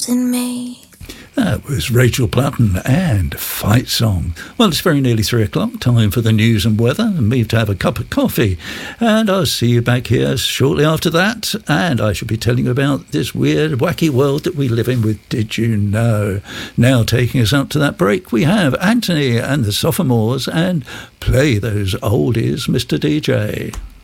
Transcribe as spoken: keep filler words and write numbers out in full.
in me. That was Rachel Platten and Fight Song. Well, it's very nearly three o'clock, time for the news and weather, and me to have a cup of coffee. And I'll see you back here shortly after that, and I shall be telling you about this weird, wacky world that we live in with Did You Know? Now, taking us up to that break, we have Anthony and the Sophomores, and Play Those Oldies, Mister D J.